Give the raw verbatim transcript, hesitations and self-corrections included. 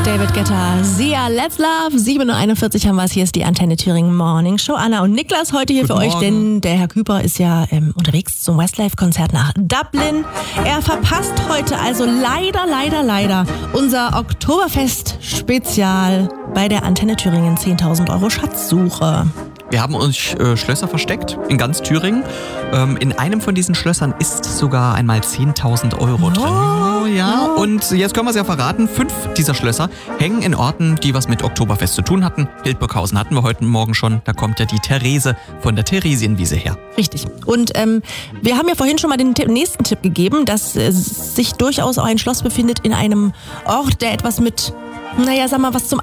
David Guetta, Sia, Let's Love. sieben Uhr einundvierzig haben wir es. Hier ist die Antenne Thüringen Morning Show. Anna und Niklas heute hier Guten für euch, Morgen. denn der Herr Küper ist ja ähm, unterwegs zum Westlife-Konzert nach Dublin. Er verpasst heute also leider, leider, leider unser Oktoberfest-Spezial bei der Antenne Thüringen zehntausend Euro Schatzsuche. Wir haben uns äh, Schlösser versteckt in ganz Thüringen. Ähm, in einem von diesen Schlössern ist sogar einmal zehntausend Euro drin. Oh, ja. Und jetzt können wir es ja verraten. Fünf dieser Schlösser hängen in Orten, die was mit Oktoberfest zu tun hatten. Hildburghausen hatten wir heute Morgen schon. Da kommt ja die Therese von der Theresienwiese her. Richtig. Und ähm, wir haben ja vorhin schon mal den Tipp, nächsten Tipp gegeben, dass äh, sich durchaus auch ein Schloss befindet in einem Ort, der etwas mit, naja, sag mal, was zum